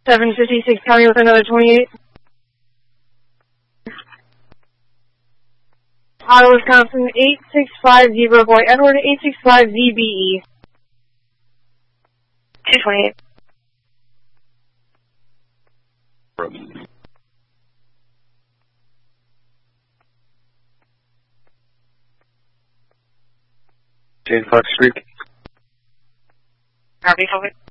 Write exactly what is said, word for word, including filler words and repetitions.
seven fifty-six County with another twenty-eight. Ottawa, Wisconsin, eight six five Zebra Boy Edward, eight six five Z B E. two twenty-eight. Jane Fox Creek. Copy, copy.